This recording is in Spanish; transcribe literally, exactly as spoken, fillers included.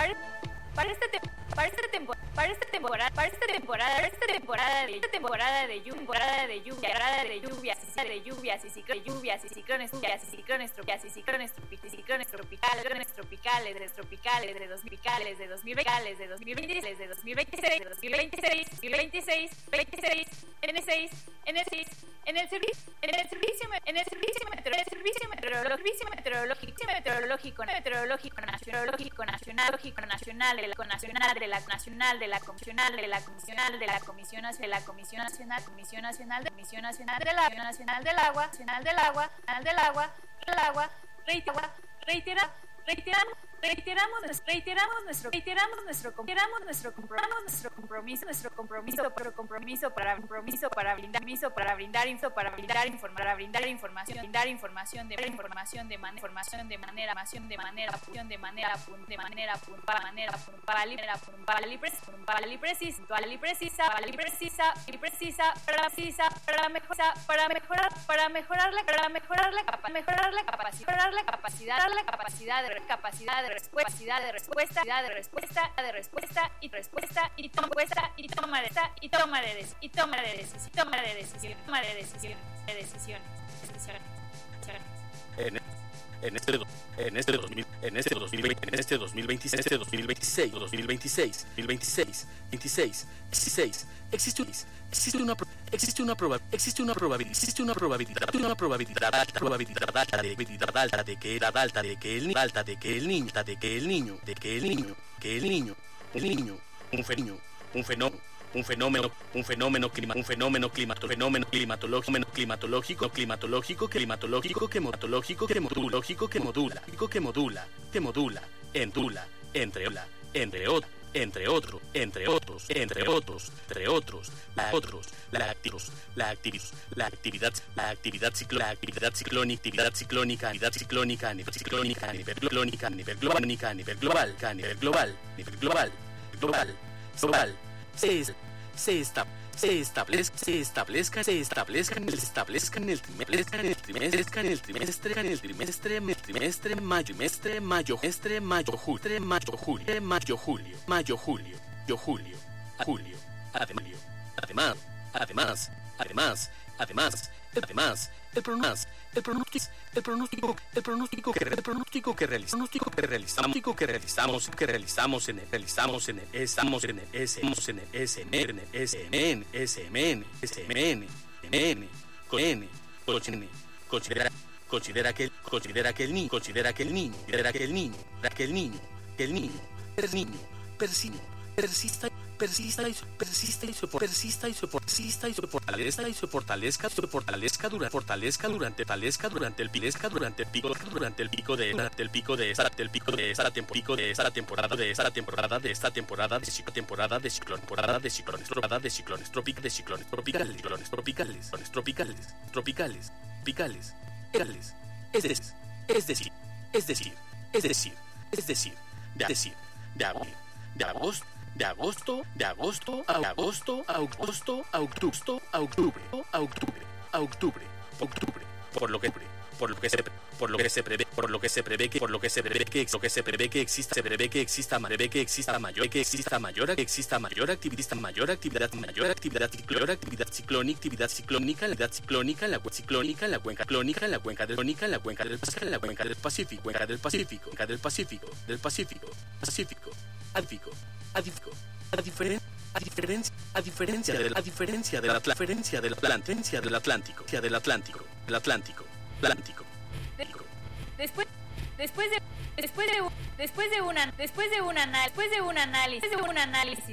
para, para esta te, para esta temporada, para esta temporada, para esta temporada, para esta temporada de esta temporada de lluvia, temporada de lluvia, temporada de lluvias, de lluvias y ciclones, lluvias y ciclones, lluvias y ciclones tropicales, y ciclones tropicales, ciclones tropicales, ciclones tropicales, de tropicales, de dos mil tropicales, de dos mil veinte, de dos mil veinte, de dos mil veintiséis, de dos mil veintiséis, dos mil veintiséis, veintiséis, N seis, N seis, en el servicio, en el servicio, en el servicio metro, el servicio meteorológico, meteorológico, meteorológico, meteorológico nacional, nacional, lógico nacional, de la nacional, de la nacional, de la comisional, de la comisional, de la comisión de la comisión nacional, comisión nacional, de comisión nacional del agua, nacional del agua, nacional del agua, nacional del agua, del agua, reitera, reitera, reiteramos, reiteramos, reiteramos nuestro, reiteramos nuestro, reiteramos nuestro compromiso, nuestro compromiso, nuestro compromiso, pro compromiso para compromiso para brindar, compromiso para brindar info, para brindar informar, para brindar información, brindar información de información de manera, información de manera, información de manera, función de manera, de manera puntual, manera puntual, manera puntual y precisa, puntual y precisa, puntual y precisa, y precisa, y precisa, para precisa, para mejorar, para mejorar, para mejorar la, para mejorar la capacidad, mejorar la capacidad, mejorar la capacidad, la capacidad de capacidad de respuesta, de respuesta, de respuesta, de respuesta y respuesta y toma y toma de y toma de y toma de decisión, toma de decisión, toma de decisiones, de decisiones, decisiones, decisiones. En este en este dos mil en este dos mil veinte en este dos mil veintiséis este dos mil veintiséis dos mil veintiséis dos mil veintiséis veintiséis dieciséis existe un existe una existe una probabilidad existe una probabilidad existe una probabilidad una probabilidad alta probabilidad alta de probabilidad alta de que era alta de que el alta de que el niño de que el niño de que el niño que el niño el niño un fenómeno un fenómeno un fenómeno un fenómeno clima un fenómeno climato fenómeno climatológico climatológico climatológico climatológico que climatológico que modulológico que modula que modula que modula entula entre ola entre otros entre otros entre otros entre otros entre otros la otros la activos la actividad la actividad la actividad ciclo la actividad ciclónica actividad ciclónica actividad ciclónica a nivel ciclónica a nivel ciclónica a nivel global a nivel global a nivel global nivel global global global se se está se establezca se establezca se establezca en el establezca en el trimestre en el trimestre en el trimestre en el trimestre en el trimestre mayo trimestre mayo trimestre mayo julio mayo julio mayo julio mayo julio yo julio julio además además además además además además el pronóstico el pronóstico el pronóstico el pronóstico que el pronóstico que realizamos que realizamos que realizamos que realizamos en el realizamos en el estamos en el S en el S M en el S M N S M N S M N N con N considera considera que considera que el niño considera que el niño considera que el niño que el niño que el niño el niño persino persista persista y persista y se persista y se persista y se fortalezca y se fortalezca se fortalezca durante fortalezca durante fortalezca durante el pilesca durante el pico durante el pico de durante el pico de esta el pico de esta temporada de esta temporada de esta temporada de esta temporada de ciclo temporada de ciclón temporada de ciclones temporada de ciclones trópicos de ciclones tropicales ciclones tropicales ciclones tropicales tropicales tropicales tropicales es decir es decir es decir es decir es decir de decir de agosto de agosto de agosto, de agosto, a agosto, a agosto, a octubre, a octubre, a octubre, a octubre, octubre, por lo que por lo que se por lo que se prevé, por lo que se prevé que por lo que se prevé que lo que se prevé que exista, se prevé que exista, prevé que exista mayor que exista mayor que exista mayor actividad, mayor actividad, mayor actividad ciclónica, actividad ciclónica, actividad ciclónica, la actividad ciclónica, la cuenca ciclónica, la cuenca clónica, la cuenca del clónica, la cuenca del Pacífico, la cuenca del Pacífico, cuenca del Pacífico, cuenca del Pacífico, del Pacífico, Pacífico, Pacífico. A, dif- a, diferen- a, diferencia a diferencia de la a diferencia de la diferencia del Atlántico del Atlántico del Atlántico del Atlántico Atlántico después después de después de después de una después de un análisis después de un análisis de un análisis